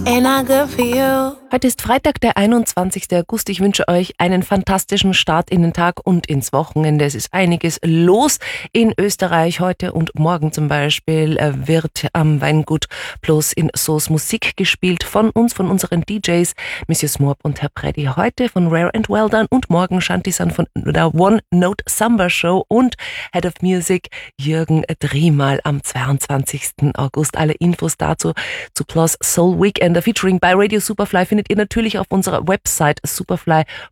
Ain't I good for you? Heute ist Freitag, der 21. August. Ich wünsche euch einen fantastischen Start in den Tag und ins Wochenende. Es ist einiges los in Österreich. Heute und morgen zum Beispiel wird am Weingut Plus in Soos Musik gespielt von uns, von unseren DJs, Monsieur Smorp und Herr Preddy. Heute von Rare and Well Done und morgen Shanti-San von der One Note Samba Show und Head of Music Jürgen Driemal am 22. August. Alle Infos dazu zu Plus Soul Weekender featuring bei Radio Superfly findet ihr natürlich auf unserer Website superfly.at.